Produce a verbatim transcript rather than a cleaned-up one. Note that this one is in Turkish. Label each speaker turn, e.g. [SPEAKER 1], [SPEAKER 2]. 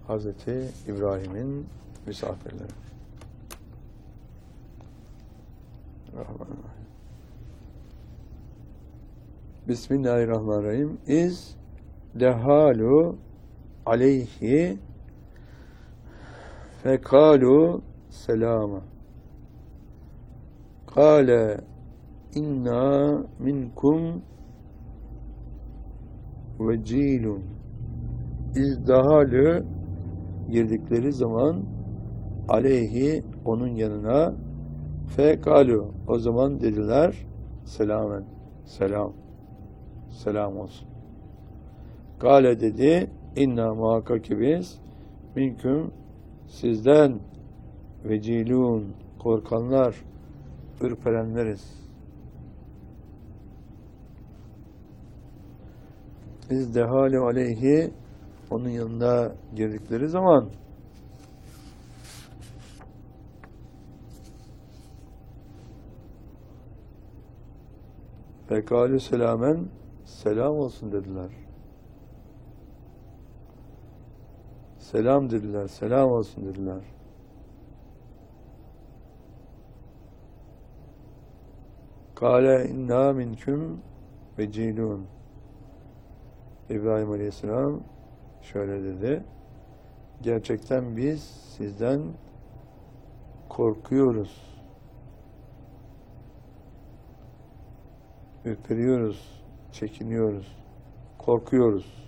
[SPEAKER 1] Hazreti İbrahim'in misafirleri. Bismillahirrahmanirrahim. İz dehalu aleyhi fekalu selama. Kale inna minkum vecilun. İzdahalü girdikleri zaman aleyhi onun yanına fekalu o zaman dediler selamen selam selam olsun. Kale dedi inna muhakkak ki biz minküm sizden vecilun korkanlar ürperenleriz. İzdehâle aleyhi onun yanında girdikleri zaman fekâlü selamen selam olsun dediler. Selam dediler, selam olsun dediler. Kâle inna minküm vecilûn. İbrahim Aleyhisselam şöyle dedi. Gerçekten biz sizden korkuyoruz. Ürperiyoruz, çekiniyoruz, korkuyoruz.